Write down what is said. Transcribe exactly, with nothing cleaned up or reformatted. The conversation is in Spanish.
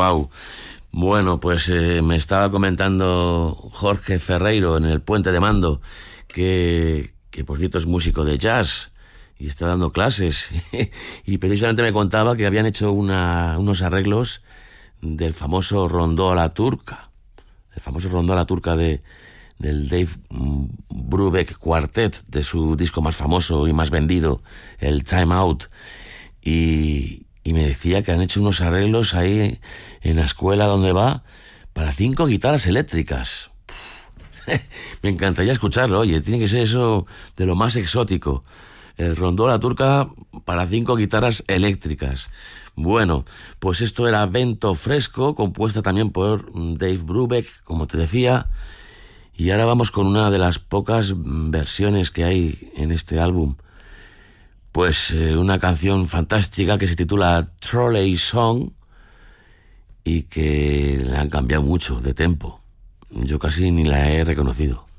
Wow. Bueno, pues eh, me estaba comentando Jorge Ferreiro en el Puente de Mando que, que por cierto es músico de jazz y está dando clases y precisamente me contaba que habían hecho una, unos arreglos del famoso Rondó a la Turca, el famoso Rondó a la Turca de, del Dave Brubeck Quartet, de su disco más famoso y más vendido, el Time Out, y, y me decía que han hecho unos arreglos ahí en la escuela donde va para cinco guitarras eléctricas. Me encantaría escucharlo, oye, tiene que ser eso de lo más exótico. El Rondó a la Turca para cinco guitarras eléctricas. Bueno, pues esto era Vento Fresco, compuesta también por Dave Brubeck, como te decía. Y ahora vamos con una de las pocas versiones que hay en este álbum. Pues eh, una canción fantástica que se titula Trolley Song y que le han cambiado mucho de tempo. Yo casi ni la he reconocido.